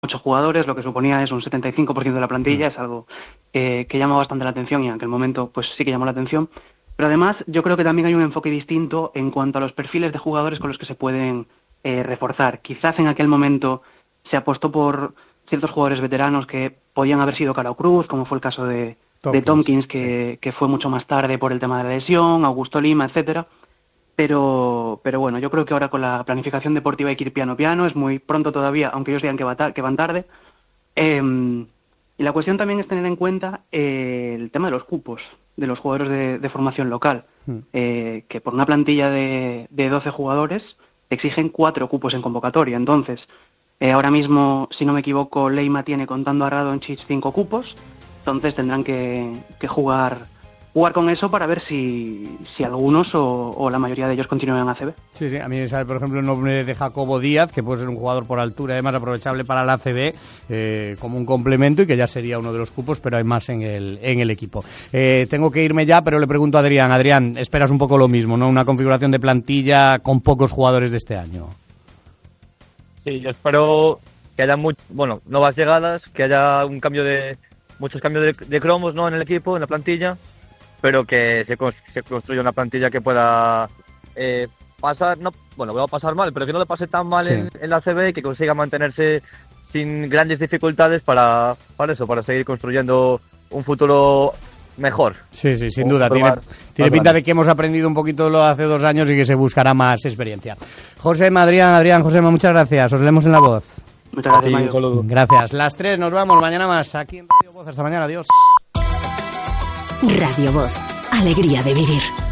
8 jugadores, lo que suponía es un 75% de la plantilla, es algo que llama bastante la atención y en aquel momento pues sí que llamó la atención. Pero además yo creo que también hay un enfoque distinto en cuanto a los perfiles de jugadores con los que se pueden reforzar. Quizás en aquel momento se apostó por ciertos jugadores veteranos que podían haber sido cara o cruz, como fue el caso de Tompkins, que fue mucho más tarde por el tema de la lesión, Augusto Lima, etcétera. Pero bueno, yo creo que ahora con la planificación deportiva hay que ir piano a piano, es muy pronto todavía, aunque ellos digan que van tarde. Y la cuestión también es tener en cuenta el tema de los cupos de los jugadores de formación local, que por una plantilla de 12 jugadores exigen 4 cupos en convocatoria. Entonces, ahora mismo, si no me equivoco, Leima tiene, contando a Radonjic, 5 cupos, entonces tendrán que jugar con eso para ver si algunos o la mayoría de ellos continúan en ACB. Sí, a mí me sale, por ejemplo, el nombre de Jacobo Díaz, que puede ser un jugador por altura, además aprovechable para la ACB como un complemento y que ya sería uno de los cupos, pero hay más en el equipo. Tengo que irme ya, pero le pregunto a Adrián. Adrián, esperas un poco lo mismo, ¿no? Una configuración de plantilla con pocos jugadores de este año. Sí, yo espero que haya nuevas llegadas, que haya muchos cambios de cromos, ¿no? En el equipo, en la plantilla, pero que se construya una plantilla que pueda pasar, va a pasar mal, pero que no le pase tan mal en la ACB y que consiga mantenerse sin grandes dificultades para seguir construyendo un futuro mejor. Sí, sin duda. Tiene pinta de que hemos aprendido un poquito lo de hace 2 años y que se buscará más experiencia. Josema, Adrián, Josema, muchas gracias. Os leemos en La Voz. Muchas gracias, Mario. Gracias. Las 3 nos vamos. Mañana más aquí en Radio Voz. Hasta mañana. Adiós. Radio Voz. Alegría de vivir.